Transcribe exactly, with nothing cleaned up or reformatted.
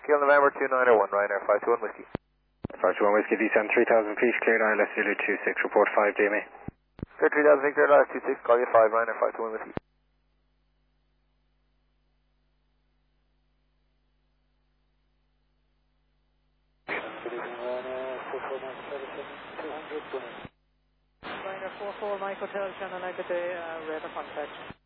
Kill November two nine oh one, Ryanair five two one Whiskey. five two one Whiskey, D seven three thousand feet, cleared I L S Zulu two six, report five D M A. Clear three thousand feet, cleared I L S two six, call you five, Ryanair five two one Whiskey. Ryanair four four Mike Hotel, Channel Negative, uh, radar contact.